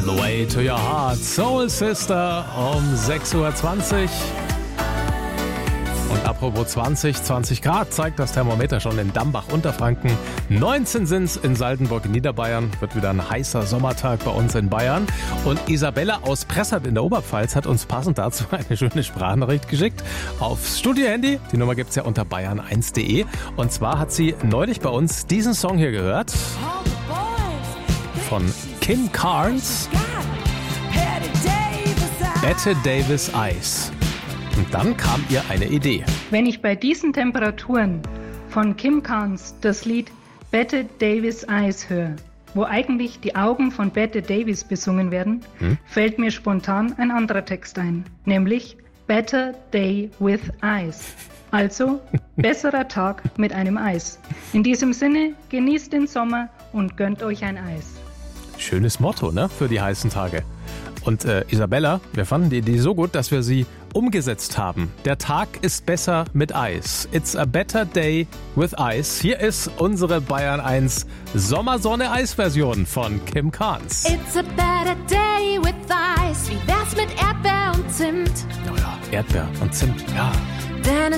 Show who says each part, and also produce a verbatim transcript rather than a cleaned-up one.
Speaker 1: The Way to Your Heart, Soul Sister um sechs Uhr zwanzig. Und apropos zwanzig, zwanzig Grad zeigt das Thermometer schon in Dambach-Unterfranken. neunzehn sind's in Saldenburg in Niederbayern. Wird wieder ein heißer Sommertag bei uns in Bayern. Und Isabella aus Pressert in der Oberpfalz hat uns passend dazu eine schöne Sprachnachricht geschickt. Aufs Studio-Handy. Die Nummer gibt's ja unter bayern eins punkt de. Und zwar hat sie neulich bei uns diesen Song hier gehört. Von Kim Carnes. Bette Davis Eyes. Und dann kam ihr eine Idee.
Speaker 2: Wenn ich bei diesen Temperaturen von Kim Carnes das Lied Bette Davis Eyes höre, wo eigentlich die Augen von Bette Davis besungen werden, hm? fällt mir spontan ein anderer Text ein, nämlich Better Day with Eyes. Also besserer Tag mit einem Eis. In diesem Sinne, genießt den Sommer und gönnt euch ein Eis.
Speaker 1: Schönes Motto, ne, für die heißen Tage. Und äh, Isabella, wir fanden die Idee so gut, dass wir sie umgesetzt haben. Der Tag ist besser mit Eis. It's a better day with Ice. Hier ist unsere Bayern eins Sommersonne-Eis-Version von Kim Carnes.
Speaker 3: It's a better day with Ice. Wie wär's mit Erdbeer und Zimt?
Speaker 1: Oh ja, Erdbeer und Zimt, ja.
Speaker 3: Denn